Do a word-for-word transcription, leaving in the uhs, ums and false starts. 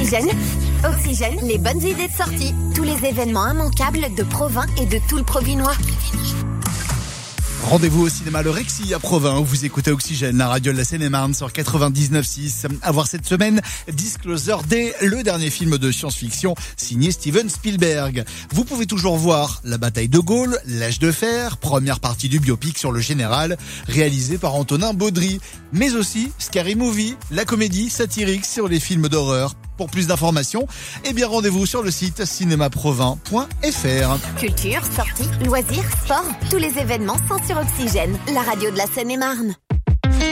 Oxygène. Oxygène, les bonnes idées de sortie. Tous les événements immanquables de Provins et de tout le Provinois. Rendez-vous au cinéma Le Rexy à Provins où vous écoutez Oxygène, la radio de la Seine-et-Marne sur quatre-vingt-dix-neuf six. À voir cette semaine Disclosure Day, le dernier film de science-fiction signé Steven Spielberg. Vous pouvez toujours voir La bataille de Gaulle, L'âge de fer, première partie du biopic sur le général, réalisé par Antonin Baudry. Mais aussi Scary Movie, la comédie satirique sur les films d'horreur. Pour plus d'informations, eh bien rendez-vous sur le site cinéma provins point f r. Culture, sorties, loisirs, sport, tous les événements sont sur Oxygène, la radio de la Seine-et-Marne.